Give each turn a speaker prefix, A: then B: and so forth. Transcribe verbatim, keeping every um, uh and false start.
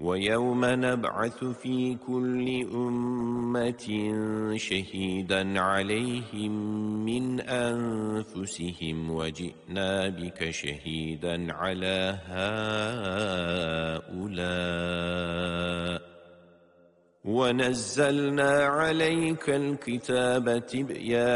A: وَيَوْمَ نَبْعَثُ فِي كُلِّ أُمَّةٍ شَهِيدًا عَلَيْهِمْ مِنْ أَنْفُسِهِمْ وَجِئْنَا بِكَ شَهِيدًا عَلَى هَؤُلَاءِ وَنَزَّلْنَا عَلَيْكَ الْكِتَابَ تِبْيَانًا